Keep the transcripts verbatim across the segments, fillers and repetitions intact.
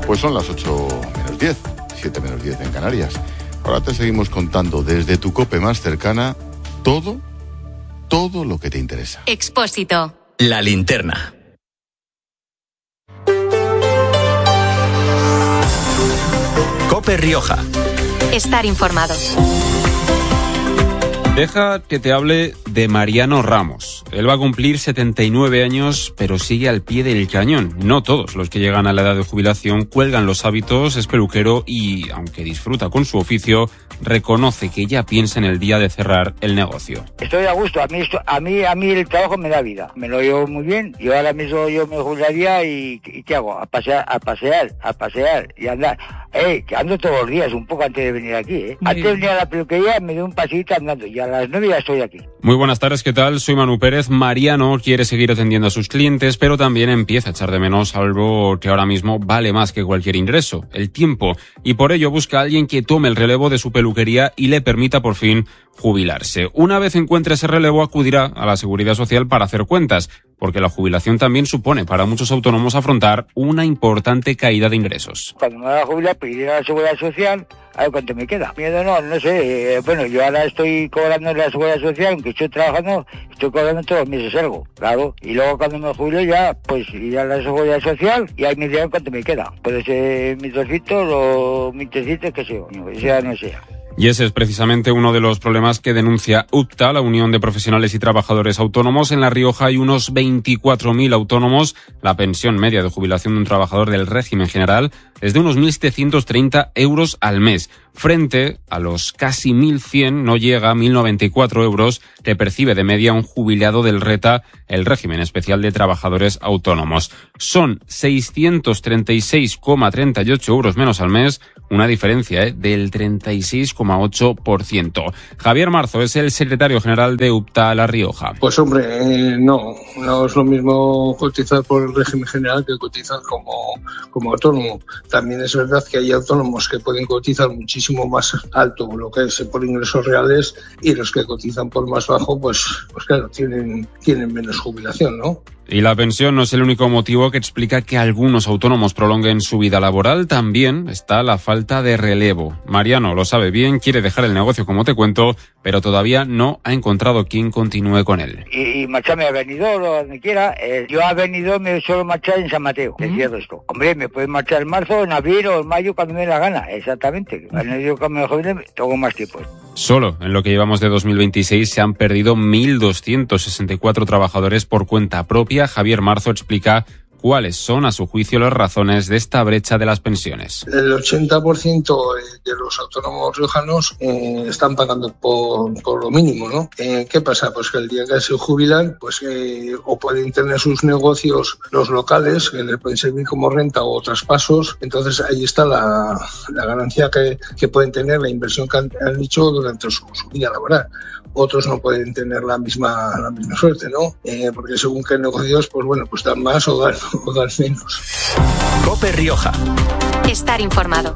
Pues son las ocho menos diez, siete menos diez en Canarias. Ahora te seguimos contando desde tu COPE más cercana todo, todo lo que te interesa. Expósito. La linterna. COPE Rioja. Estar informado. Deja que te hable de Mariano Ramos. Él va a cumplir setenta y nueve años, pero sigue al pie del cañón. No todos los que llegan a la edad de jubilación cuelgan los hábitos, es peluquero y, aunque disfruta con su oficio, reconoce que ya piensa en el día de cerrar el negocio. Estoy a gusto, a mí, esto, a mí, a mí el trabajo me da vida, me lo llevo muy bien. Yo ahora mismo yo me jubilaría y, y ¿qué hago? A pasear, a pasear, a pasear y andar. Eh, que ando todos los días, un poco antes de venir aquí, ¿eh? Muy antes de venir a la peluquería me doy un paseíto andando y a las nueve ya estoy aquí. Muy buenas tardes, ¿qué tal? Soy Manu Pérez. Mariano quiere seguir atendiendo a sus clientes, pero también empieza a echar de menos algo que ahora mismo vale más que cualquier ingreso, el tiempo. Y por ello busca a alguien que tome el relevo de su peluquería y le permita por fin jubilarse. Una vez encuentre ese relevo, acudirá a la Seguridad Social para hacer cuentas, porque la jubilación también supone para muchos autónomos afrontar una importante caída de ingresos. Cuando me voy a jubilar, pediré a la Seguridad Social a ver cuánto me queda. Miedo no, no sé. Eh, bueno, yo ahora estoy cobrando en la Seguridad Social, aunque estoy trabajando, estoy cobrando todos los meses algo, claro. Y luego cuando me jubilo ya, pues iré a la Seguridad Social y ahí me dirán cuánto me queda. Puede ser mil doscientos o mil trescientos, que sea, que sea no sea. Y ese es precisamente uno de los problemas que denuncia UPTA, la Unión de Profesionales y Trabajadores Autónomos. En La Rioja hay unos veinticuatro mil autónomos. La pensión media de jubilación de un trabajador del régimen general es de unos mil setecientos treinta euros al mes. Frente a los casi mil cien, no llega a mil noventa y cuatro euros que percibe de media un jubilado del RETA, el régimen especial de trabajadores autónomos. Son seiscientos treinta y seis coma treinta y ocho euros menos al mes, una diferencia ¿eh? del treinta y seis coma ocho por ciento. Javier Marzo es el secretario general de UPTA La Rioja. Pues hombre, eh, no, no es lo mismo cotizar por el régimen general que cotizar como, como autónomo. También es verdad que hay autónomos que pueden cotizar muchísimo más alto lo que es por ingresos reales y los que cotizan por más bajo, pues, pues claro, tienen, tienen menos jubilación, ¿no? Y la pensión no es el único motivo que explica que algunos autónomos prolonguen su vida laboral, también está la falta de relevo. Mariano lo sabe bien, quiere dejar el negocio como te cuento, pero todavía no ha encontrado quien continúe con él. Y, y marcharme a Benidorm o donde quiera. Eh, yo a Benidorm me suelo marchar en San Mateo, es cierto esto. Hombre, me pueden marchar en marzo, en abril o en mayo cuando me dé la gana, exactamente. Cuando yo me jubile tengo más tiempo. Solo en lo que llevamos de dos mil veintiséis se han perdido mil doscientos sesenta y cuatro trabajadores por cuenta propia. Javier Marzo explica cuáles son, a su juicio, las razones de esta brecha de las pensiones. El ochenta por ciento de los autónomos riojanos eh, están pagando por, por lo mínimo, ¿no? Eh, ¿Qué pasa? Pues que el día que se jubilan, pues eh, o pueden tener sus negocios, los locales, que les pueden servir como renta o traspasos. Entonces ahí está la, la ganancia que, que pueden tener, la inversión que han, han hecho durante su, su vida laboral. Otros no pueden tener la misma la misma suerte, ¿no? Eh, porque según qué negocios, pues bueno, pues dan más o dan, o dan menos. COPE Rioja. Estar informado.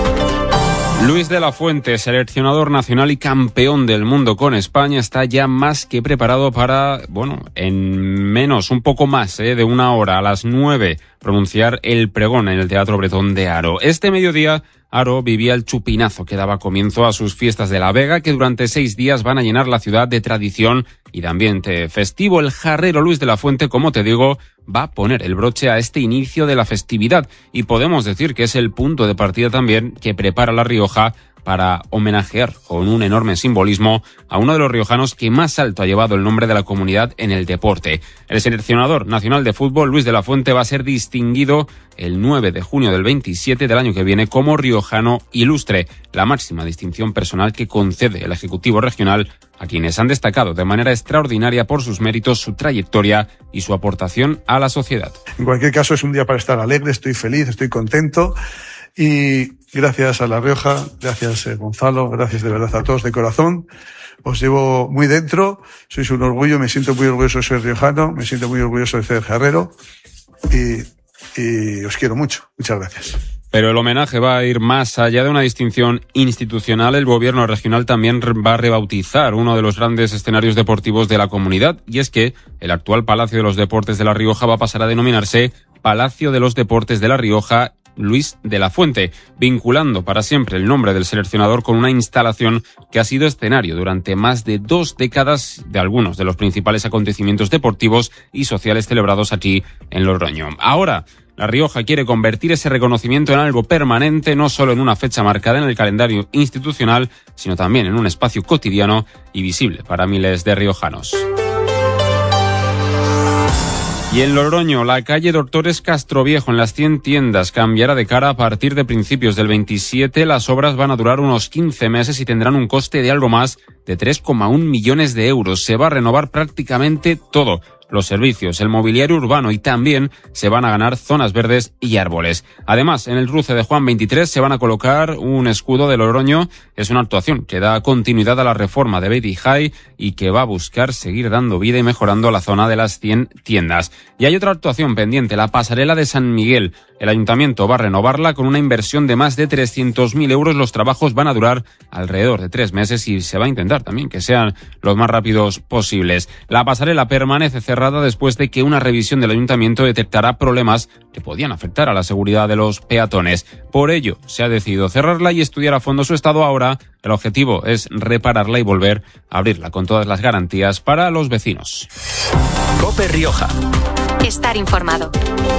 Luis de la Fuente, seleccionador nacional y campeón del mundo con España, está ya más que preparado para, bueno, en menos, un poco más ¿eh? de una hora, a las nueve, pronunciar el pregón en el Teatro Bretón de Haro. Este mediodía, Haro vivía el chupinazo que daba comienzo a sus fiestas de la Vega, que durante seis días van a llenar la ciudad de tradición y de ambiente festivo. El jarrero Luis de la Fuente, como te digo, va a poner el broche a este inicio de la festividad y podemos decir que es el punto de partida también que prepara La Rioja para homenajear con un enorme simbolismo a uno de los riojanos que más alto ha llevado el nombre de la comunidad en el deporte. El seleccionador nacional de fútbol, Luis de la Fuente, va a ser distinguido el nueve de junio del veintisiete del año que viene como riojano ilustre, la máxima distinción personal que concede el Ejecutivo Regional a quienes han destacado de manera extraordinaria por sus méritos, su trayectoria y su aportación a la sociedad. En cualquier caso, es un día para estar alegre, estoy feliz, estoy contento. Y gracias a La Rioja, gracias eh, Gonzalo, gracias de verdad a todos de corazón. Os llevo muy dentro, sois un orgullo, me siento muy orgulloso de ser riojano, me siento muy orgulloso de ser jarrero y, y os quiero mucho. Muchas gracias. Pero el homenaje va a ir más allá de una distinción institucional. El gobierno regional también va a rebautizar uno de los grandes escenarios deportivos de la comunidad, y es que el actual Palacio de los Deportes de La Rioja va a pasar a denominarse Palacio de los Deportes de La Rioja Luis de la Fuente, vinculando para siempre el nombre del seleccionador con una instalación que ha sido escenario durante más de dos décadas de algunos de los principales acontecimientos deportivos y sociales celebrados aquí en Logroño. Ahora, La Rioja quiere convertir ese reconocimiento en algo permanente, no solo en una fecha marcada en el calendario institucional, sino también en un espacio cotidiano y visible para miles de riojanos. Y en Logroño, la calle Doctores Castroviejo en las cien tiendas cambiará de cara a partir de principios del veintisiete. Las obras van a durar unos quince meses y tendrán un coste de algo más de tres coma uno millones de euros. Se va a renovar prácticamente todo: los servicios, el mobiliario urbano, y también se van a ganar zonas verdes y árboles. Además, en el cruce de Juan veintitrés se van a colocar un escudo de Logroño. Es una actuación que da continuidad a la reforma de Baby High y que va a buscar seguir dando vida y mejorando la zona de las cien tiendas. Y hay otra actuación pendiente, la pasarela de San Miguel. El ayuntamiento va a renovarla con una inversión de más de trescientos mil euros. Los trabajos van a durar alrededor de tres meses y se va a intentar también que sean los más rápidos posibles. La pasarela permanece cerrada después de que una revisión del ayuntamiento detectará problemas que podían afectar a la seguridad de los peatones. Por ello, se ha decidido cerrarla y estudiar a fondo su estado. Ahora, el objetivo es repararla y volver a abrirla con todas las garantías para los vecinos. COPE Rioja. Estar informado.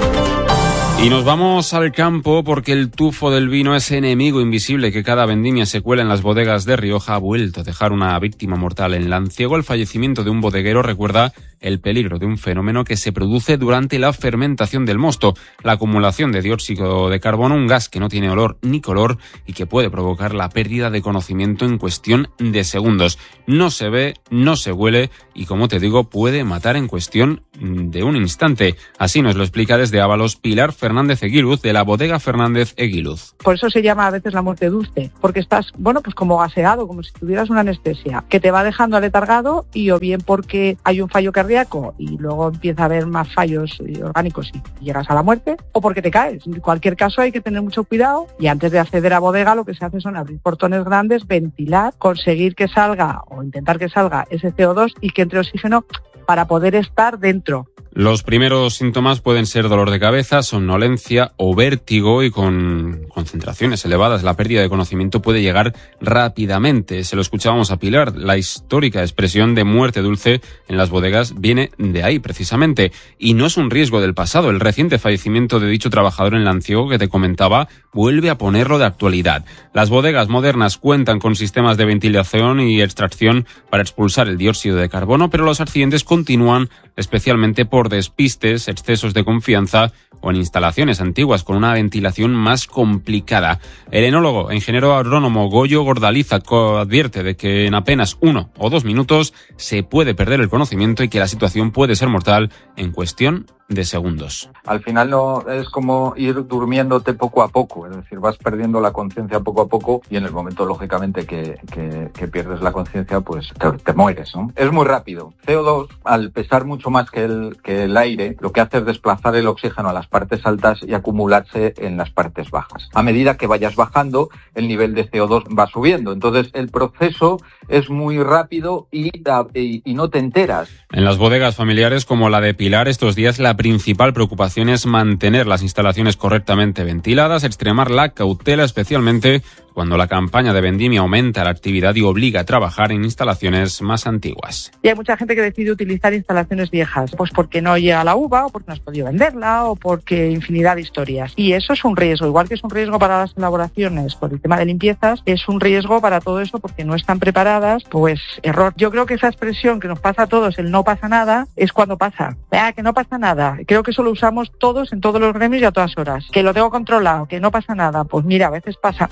Y nos vamos al campo porque el tufo del vino, ese enemigo invisible que cada vendimia se cuela en las bodegas de Rioja, ha vuelto a dejar una víctima mortal en Lanciego. El fallecimiento de un bodeguero recuerda el peligro de un fenómeno que se produce durante la fermentación del mosto, la acumulación de dióxido de carbono, un gas que no tiene olor ni color y que puede provocar la pérdida de conocimiento en cuestión de segundos. No se ve, no se huele y, como te digo, puede matar en cuestión de un instante. Así nos lo explica desde Ábalos Pilar Fernández Eguiluz, de la bodega Fernández Eguiluz. Por eso se llama a veces la muerte dulce, porque estás, bueno, pues como gaseado, como si tuvieras una anestesia, que te va dejando aletargado, y o bien porque hay un fallo cardíaco y luego empieza a haber más fallos orgánicos y llegas a la muerte, o porque te caes. En cualquier caso hay que tener mucho cuidado, y antes de acceder a bodega lo que se hace son abrir portones grandes, ventilar, conseguir que salga o intentar que salga ese C O dos y que entre oxígeno para poder estar dentro. Los primeros síntomas pueden ser dolor de cabeza, somnolencia o vértigo, y con concentraciones elevadas la pérdida de conocimiento puede llegar rápidamente. Se lo escuchábamos a Pilar. La histórica expresión de muerte dulce en las bodegas viene de ahí precisamente. Y no es un riesgo del pasado. El reciente fallecimiento de dicho trabajador en Lanciego que te comentaba vuelve a ponerlo de actualidad. Las bodegas modernas cuentan con sistemas de ventilación y extracción para expulsar el dióxido de carbono, pero los accidentes continúan, especialmente por despistes, excesos de confianza o en instalaciones antiguas con una ventilación más complicada. El enólogo e ingeniero agrónomo Goyo Gordaliza advierte de que en apenas uno o dos minutos se puede perder el conocimiento y que la situación puede ser mortal en cuestión de segundos. Al final no es como ir durmiéndote poco a poco, es decir, vas perdiendo la conciencia poco a poco y en el momento, lógicamente, que, que, que pierdes la conciencia, pues te, te mueres, ¿no? Es muy rápido. C O dos, al pesar mucho más que el, que el aire, lo que hace es desplazar el oxígeno a las partes altas y acumularse en las partes bajas. A medida que vayas bajando, el nivel de C O dos va subiendo. Entonces, el proceso es muy rápido y, y, y no te enteras. En las bodegas familiares como la de Pilar, estos días la principal preocupación es mantener las instalaciones correctamente ventiladas, extremar la cautela, especialmente cuando la campaña de vendimia aumenta la actividad y obliga a trabajar en instalaciones más antiguas. Y hay mucha gente que decide utilizar instalaciones viejas, pues porque no llega la uva, o porque no has podido venderla, o porque infinidad de historias. Y eso es un riesgo, igual que es un riesgo para las elaboraciones por el tema de limpiezas, es un riesgo para todo eso porque no están preparadas, pues error. Yo creo que esa expresión que nos pasa a todos, el no pasa nada, es cuando pasa. Ah, que no pasa nada. Creo que eso lo usamos todos en todos los gremios y a todas horas. Que lo tengo controlado, que no pasa nada. Pues mira, a veces pasa.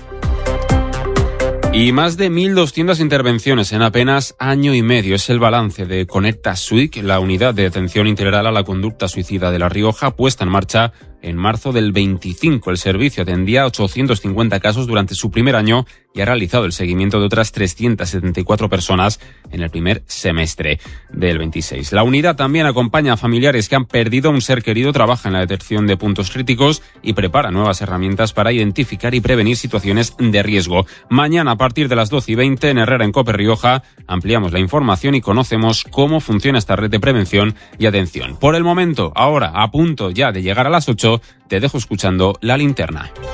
Y más de mil doscientas intervenciones en apenas año y medio es el balance de Conecta Suic, la unidad de atención integral a la conducta suicida de La Rioja, puesta en marcha en marzo del veinticinco. El servicio atendía a ochocientos cincuenta casos durante su primer año y ha realizado el seguimiento de otras trescientas setenta y cuatro personas en el primer semestre del veintiséis. La unidad también acompaña a familiares que han perdido a un ser querido, trabaja en la detección de puntos críticos y prepara nuevas herramientas para identificar y prevenir situaciones de riesgo. Mañana, a partir de las doce y veinte, en Herrera, en COPE Rioja, ampliamos la información y conocemos cómo funciona esta red de prevención y atención. Por el momento, ahora, a punto ya de llegar a las ocho, dicho, te dejo escuchando La Linterna.